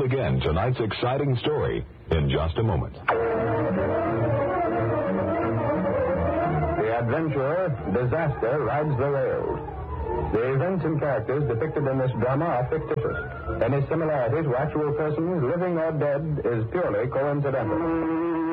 begin tonight's exciting story in just a moment. The adventurer, Disaster, rides the rails. The events and characters depicted in this drama are fictitious. Any similarity to actual persons, living or dead, is purely coincidental.